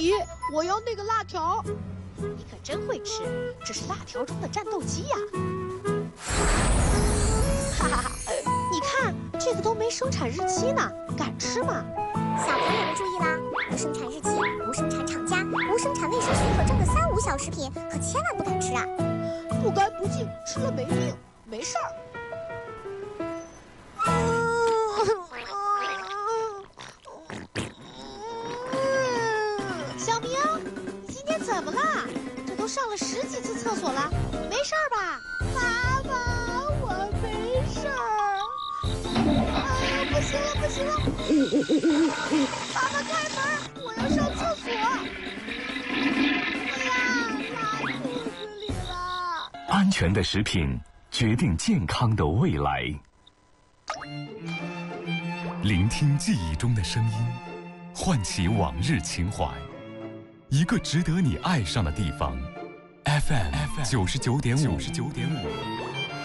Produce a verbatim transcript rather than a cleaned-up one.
急，我要那个辣条。 你可真会吃，这是辣条中的战斗机呀！哈哈哈，你看这个都没生产日期呢，敢吃吗？ 小朋友们注意啦，无生产日期、无生产厂家、无生产卫生许可证的三无小食品，可千万不敢吃啊！ 不干不净，吃了没病，没事儿。 小明，你今天怎么了？这都上了十几次厕所了，没事儿吧？ 妈妈，我没事儿。啊，不行了，不行了！爸爸开门，我要上厕所。哎呀，拉肚子里了！ 安全的食品决定健康的未来。聆听记忆中的声音，唤起往日情怀。一个值得你爱上的地方 ，F M 九十九点五，九十九点五。